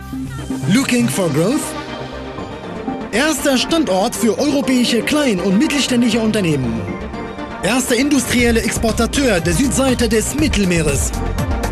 Looking for Growth? Erster Standort für europäische Klein- und mittelständische Unternehmen. Erster industrielle Exportateur der Südseite des Mittelmeeres.